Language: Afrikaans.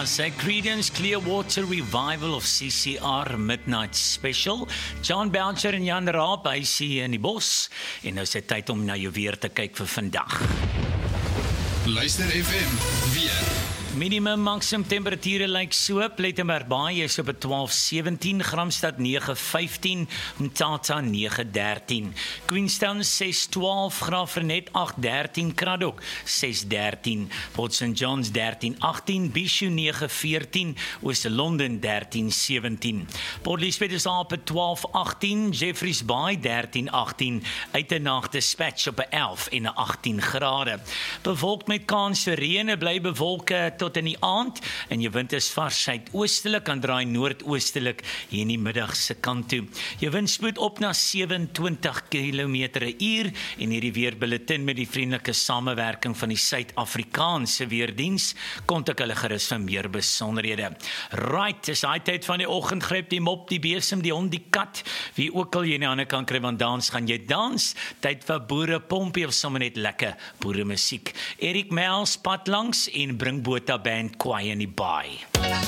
was a Creedence Clearwater Revival of CCR Midnight Special. John Belcher en Jan Raab, hy sien in die bos. En nou is dit tyd om na jou weer te kyk vir vandag. Luister FM, weer. Minimum maximum temperature lyk so, Plettenberg Baai is op 12:17, Gramstad 9:15, Mthatha 9:13, Queenstown 6:12, Graafrenet 8:13, Kraddock 6:13, Port St John's 13:18, Bishu 9:14, Oost-London 13:17, Port Elizabeth is op 12:18, Jeffreys Bay 13:18, Uitenag Dispatch op 11 en 18 grade. Bewolk met kans vir reën, bly bewolk tot in die aand en jou wind is vars suidoostelik, kan draai noordoostelik hier in die middag se kant toe. Jou windspoed op na 27 km/h en hierdie weerbulletin met die vriendelike samewerking van die Suid-Afrikaanse Weerdiens, kontak hulle gerus vir meer besonderhede. Right, is hy tyd van die oggend, gryp die mop, die besem, die hond, die kat, wie ook al jy nie aan kan kry, want dans gaan jy dans, tyd vir boere pompie of sommer net lekker boere musiek. Erik Mels pad langs en bring Botha Band Kwaai in die baai.